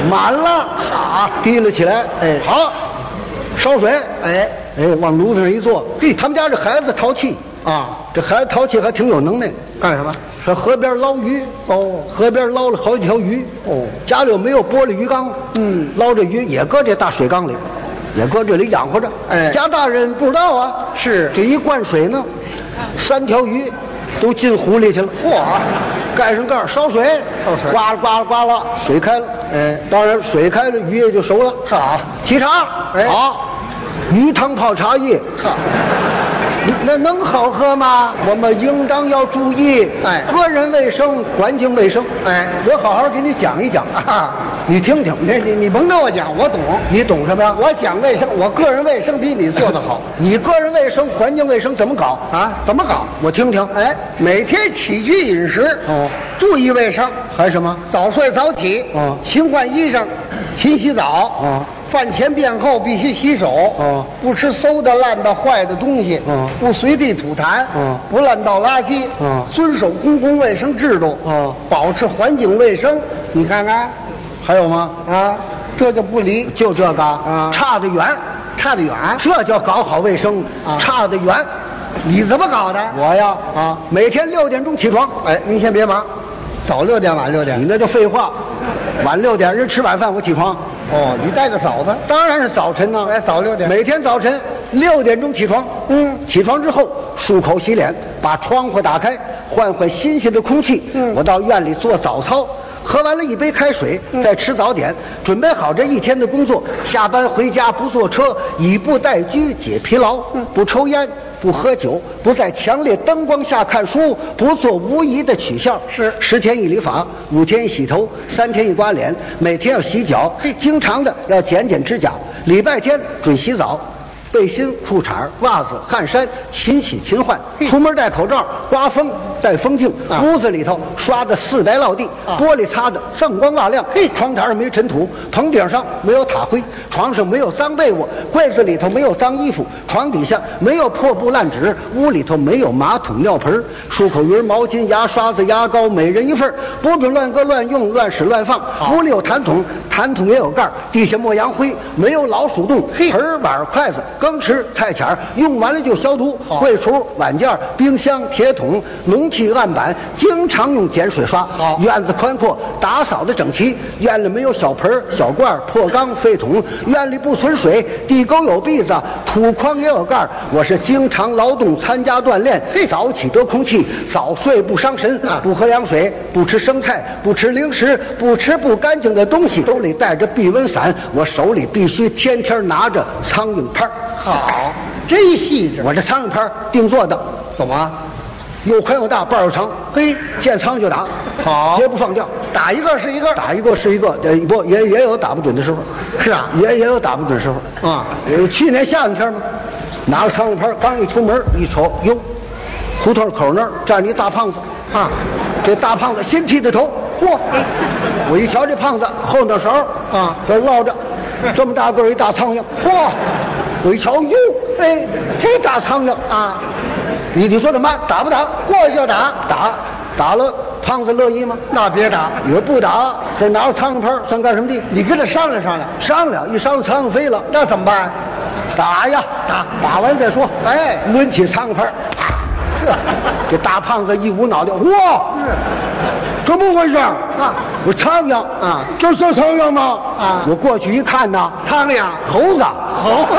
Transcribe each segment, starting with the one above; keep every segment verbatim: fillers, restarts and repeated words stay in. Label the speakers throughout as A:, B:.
A: 满了，
B: 好，
A: 提了起来，
B: 哎，
A: 好，烧水，
B: 哎
A: 哎，往炉子上一坐，嘿，他们家这孩子淘气
B: 啊，
A: 这孩子淘气还挺有能耐，
B: 干什么？
A: 上河边捞鱼，
B: 哦，
A: 河边捞了好几条鱼，
B: 哦，
A: 家里又没有玻璃鱼缸，
B: 嗯，
A: 捞这鱼也搁这大水缸里，也搁这里养活着，
B: 哎，
A: 家大人不知道啊，
B: 是
A: 这一灌水呢，三条鱼都进湖里去了，
B: 嚯，
A: 盖上盖烧水，
B: 烧水，
A: 呱啦呱啦呱啦，水开了，
B: 哎，
A: 当然水开了，鱼也就熟了，
B: 好，
A: 沏茶，
B: 哎，
A: 好，鱼汤泡茶叶，
B: 好。
A: 那能好喝吗？我们应当要注意，
B: 哎，
A: 个人卫生、环境卫生。
B: 哎，
A: 我好好给你讲一讲啊，你听听。
B: 你你你甭跟我讲，我懂。
A: 你懂什么呀？
B: 我讲卫生，我个人卫生比你做得好。
A: 你个人卫生、环境卫生怎么搞
B: 啊？怎么搞？
A: 我听听。
B: 哎，每天起居饮食
A: 哦，
B: 注意卫生。
A: 还什么？
B: 早睡早起。
A: 哦，
B: 勤换衣裳，勤洗澡。
A: 哦。
B: 饭前便后必须洗手，
A: 哦，
B: 不吃馊的、烂的、坏的东西，
A: 哦，
B: 不随地吐痰，
A: 哦，
B: 不乱倒垃圾，
A: 哦，
B: 遵守公共卫生制度，
A: 哦，
B: 保持环境卫生。你看看，
A: 还有吗？
B: 啊，这就不离，
A: 就这个
B: 啊，
A: 差得远，
B: 差得远，
A: 这叫搞好卫生，
B: 啊，
A: 差得远。
B: 你怎么搞的？
A: 我呀，
B: 啊，
A: 每天六点钟起床。
B: 哎，您先别忙，早六点晚六点，
A: 你那就废话，晚六点人吃晚饭我起床。
B: 哦，你带个早的，
A: 当然是早晨呢。
B: 哎，早六点，
A: 每天早晨六点钟起床。
B: 嗯，
A: 起床之后漱口洗脸，把窗户打开，换换新鲜的空气。
B: 嗯，
A: 我到院里做早操。喝完了一杯开水，再吃早点，准备好这一天的工作。下班回家不坐车，以步代居解疲劳。不抽烟，不喝酒，不在强烈灯光下看书，不做无益的取笑。
B: 是
A: 十天一理发，五天一洗头，三天一刮脸，每天要洗脚，经常的要剪剪指甲。礼拜天准洗澡。背心、裤衩、袜子、汗衫，勤洗勤换。出门戴口罩，刮风戴风镜。
B: 啊、
A: 屋子里头刷的四白落地，
B: 啊、
A: 玻璃擦的锃光瓦亮。嘿，窗台上没尘土，棚顶上没有塔灰，床上没有脏被窝，柜子里头没有脏衣服，床底下没有破布烂纸，屋里头没有马桶尿盆，漱口鱼、毛巾、牙刷子、牙膏，每人一份，不准乱搁乱用、乱使乱放。屋里有痰桶，痰桶也有盖，地下抹洋灰，没有老鼠洞。盆碗筷子。羹匙、菜钱用完了就消毒，柜橱、碗件、冰箱、铁桶、农器案板，经常用碱水刷。院子宽阔，打扫的整齐。院里没有小盆、小罐、破缸、废桶。院里不存水，地沟有篦子，土筐也有盖。我是经常劳动，参加锻炼，早起得空气，早睡不伤神，不喝凉水，不吃生菜，不吃零食，不吃不干净的东西，兜里带着避蚊伞，我手里必须天天拿着苍蝇拍。
B: 好，真细致。
A: 我这苍蝇拍定做的，
B: 怎么？
A: 又宽又大，把又长。
B: 嘿，
A: 见苍蝇就打，
B: 好，
A: 绝不放掉，
B: 打一个是一个，
A: 打一个是一个。呃，不，也也有打不准的时候。
B: 是啊，
A: 也也有打不准时候。
B: 啊，
A: 呃，去年夏天嘛，拿着苍蝇拍，刚一出门一瞅，哟，胡同口那儿站着一大胖子
B: 啊，
A: 这大胖子先剃着头，嚯！我一瞧这胖子后脑勺
B: 啊，
A: 这落着这么大个儿一大苍蝇，嚯！我一瞧，哟，哎，这大苍蝇
B: 啊！
A: 你你说怎么办？打不打？
B: 过去就打，
A: 打打了，胖子乐意吗？
B: 那别打，
A: 你说不打，这拿着苍蝇拍算干什么的？
B: 你跟他商量商量，
A: 商量一商量，苍蝇飞了，
B: 那怎么办？
A: 打呀，打打完再说。
B: 哎，
A: 抡起苍蝇拍，啪！这大胖子一捂脑袋，哇！怎么回事啊？我苍蝇
B: 啊，
A: 这是苍蝇吗？
B: 啊，
A: 我过去一看呐，
B: 苍蝇，
A: 猴子，
B: 猴子。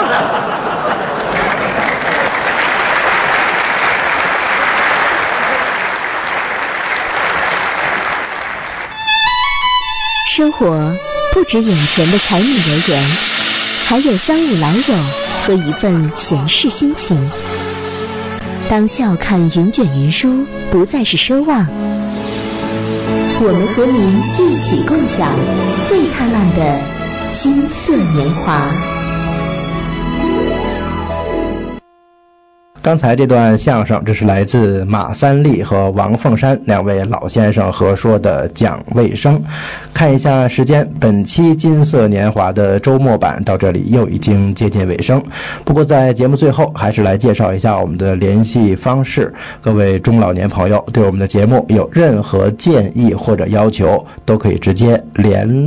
C: 生活不止眼前的柴米油盐，还有三五老友和一份闲适心情。当笑看云卷云舒不再是奢望，我们和您一起共享最灿烂的金色年华。
D: 刚才这段相声，这是来自马三立和王凤山两位老先生合说的讲卫生。看一下时间，本期金色年华的周末版到这里又已经接近尾声。不过在节目最后，还是来介绍一下我们的联系方式。各位中老年朋友对我们的节目有任何建议或者要求，都可以直接联